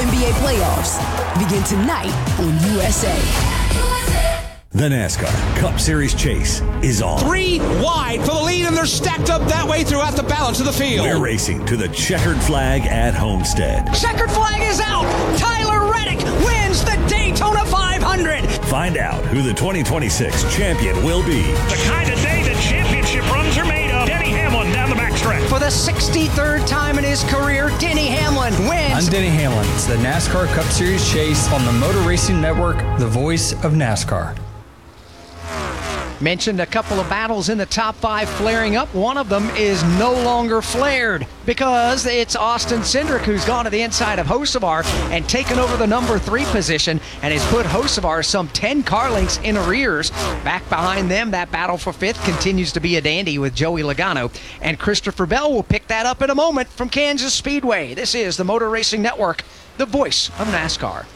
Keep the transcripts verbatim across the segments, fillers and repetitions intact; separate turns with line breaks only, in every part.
N B A playoffs begin tonight on U S A.
The NASCAR Cup Series chase is on.
Three wide for the lead, and they're stacked up that way throughout the balance of the field.
We're racing to the checkered flag at Homestead.
Checkered flag is out. Tyler Reddick wins the Daytona five hundred.
Find out who the twenty twenty-six champion will be.
The kind of day that championship runs are made of. Denny Hamlin down the backstretch.
For the sixty-third time in his career, Denny Hamlin wins.
I'm Denny Hamlin. It's the NASCAR Cup Series chase on the Motor Racing Network, the voice of NASCAR.
Mentioned a couple of battles in the top five flaring up. One of them is no longer flared because it's Austin Cindric who's gone to the inside of Hocevar and taken over the number three position and has put Hocevar some ten car lengths in arrears. Back behind them, that battle for fifth continues to be a dandy with Joey Logano. And Christopher Bell will pick that up in a moment from Kansas Speedway. This is the Motor Racing Network, the voice of NASCAR.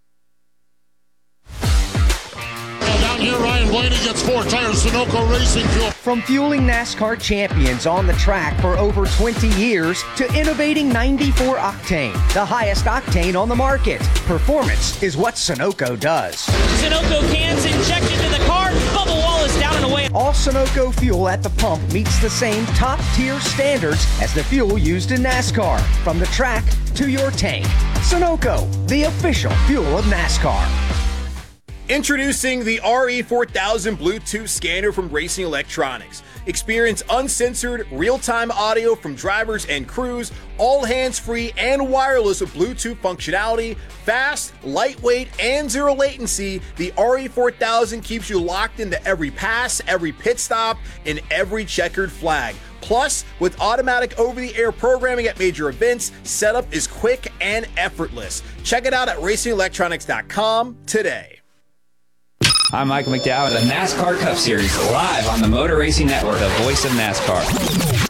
Down here, Ryan Blaney gets four tires, Sunoco Racing Fuel.
From fueling NASCAR champions on the track for over twenty years to innovating ninety-four octane, the highest octane on the market. Performance is what Sunoco does.
Sunoco cans injected into the car. Bubba Wallace down and away.
All Sunoco fuel at the pump meets the same top-tier standards as the fuel used in NASCAR. From the track to your tank. Sunoco, the official fuel of NASCAR.
Introducing the R E four thousand Bluetooth scanner from Racing Electronics. Experience uncensored, real-time audio from drivers and crews, all hands-free and wireless with Bluetooth functionality, fast, lightweight, and zero latency. The R E four thousand keeps you locked into every pass, every pit stop, and every checkered flag. Plus, with automatic over-the-air programming at major events, setup is quick and effortless. Check it out at racing electronics dot com today.
I'm Michael McDowell, the NASCAR Cup Series, live on the Motor Racing Network, the voice of NASCAR.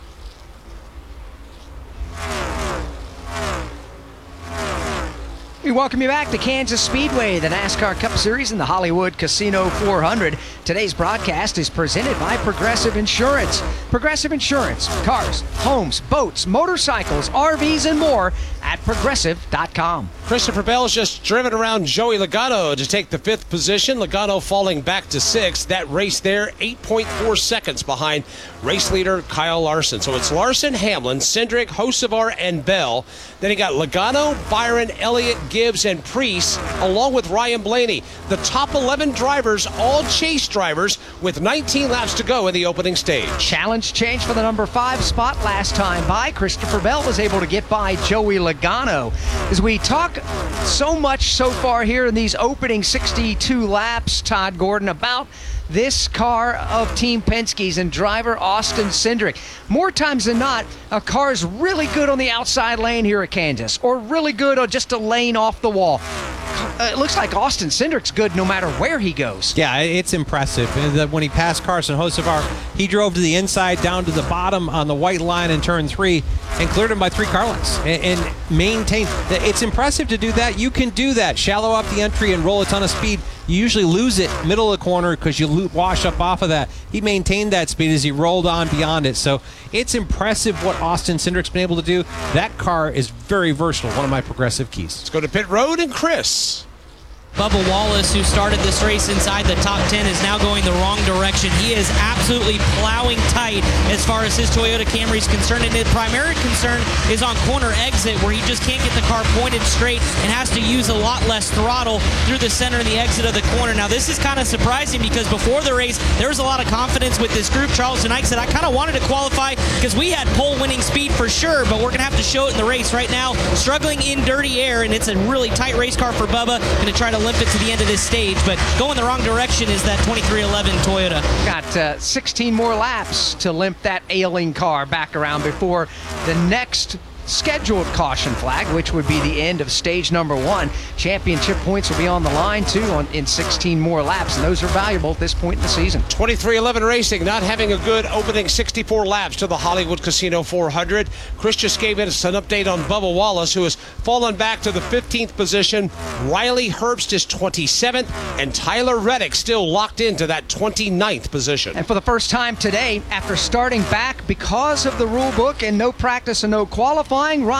We welcome you back to Kansas Speedway, the NASCAR Cup Series and the Hollywood Casino four hundred. Today's broadcast is presented by Progressive Insurance. Progressive Insurance, cars, homes, boats, motorcycles, R Vs, and more at progressive dot com.
Christopher Bell's just driven around Joey Logano to take the fifth position. Logano falling back to sixth. That race there, eight point four seconds behind race leader Kyle Larson. So it's Larson, Hamlin, Cindric, Hocevar, and Bell. Then you got Logano, Byron, Elliott, Gibbs, and Priest, along with Ryan Blaney. The top eleven drivers, all chase drivers, with nineteen laps to go in the opening stage.
Challenge change for the number five spot last time by. Christopher Bell was able to get by Joey Logano. As we talk so much so far here in these opening sixty-two laps, Todd Gordon, about this car of Team Penske's and driver Austin Cindric. More times than not, a car is really good on the outside lane here at Kansas, or really good on just a lane off the wall. It looks like Austin Cindric's good no matter where he goes.
Yeah, it's impressive. When he passed Carson Hocevar, he drove to the inside, down to the bottom on the white line in turn three, and cleared him by three car lengths, and, and maintained. It's impressive to do that. You can do that. Shallow up the entry and roll a ton of speed. You usually lose it middle of the corner because you wash up off of that. He maintained that speed as he rolled on beyond it. So it's impressive what Austin Cindric's been able to do. That car is very versatile, one of my Progressive keys.
Let's go to pit road and Chris.
Bubba Wallace, who started this race inside the top ten, is now going the wrong direction. He is absolutely plowing tight as far as his Toyota Camry is concerned, and his primary concern is on corner exit, where he just can't get the car pointed straight and has to use a lot less throttle through the center and the exit of the corner. Now, this is kind of surprising because before the race, there was a lot of confidence with this group. Charles Knight said, I kind of wanted to qualify because we had pole-winning speed for sure, but we're going to have to show it in the race. Right now, struggling in dirty air, and it's a really tight race car for Bubba. Going to try to limp it to the end of this stage, but going the wrong direction is that twenty-three eleven Toyota.
Got uh, sixteen more laps to limp that ailing car back around before the next scheduled caution flag, which would be the end of stage number one. Championship points will be on the line too on, in sixteen more laps, and those are valuable at this point in the season.
twenty-three eleven Racing not having a good opening sixty-four laps to the Hollywood Casino four hundred. Chris just gave us an update on Bubba Wallace, who has fallen back to the fifteenth position. Riley Herbst is twenty-seventh, and Tyler Reddick still locked into that twenty-ninth position.
And for the first time today, after starting back because of the rule book and no practice and no qualifying,